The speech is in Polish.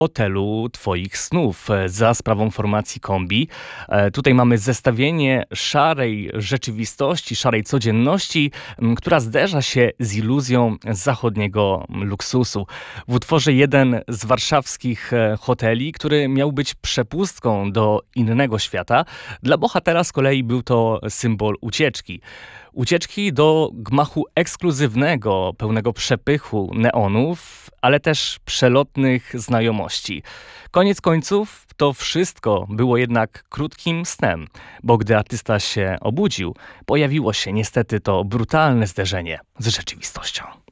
hotelu twoich snów za sprawą formacji Kombi. Tutaj mamy zestawienie szarej rzeczywistości, szarej codzienności, która zderza się z iluzją zachodniego luksusu. W utworze jeden z warszawskich hoteli, który miał być przepustką do innego świata, dla bohatera z kolei był to symbol ucieczki. Ucieczki do gmachu ekskluzywnego, pełnego przepychu neonów, ale też przelotnych znajomości. Koniec końców to wszystko było jednak krótkim snem, bo gdy artysta się obudził, pojawiło się niestety to brutalne zderzenie z rzeczywistością.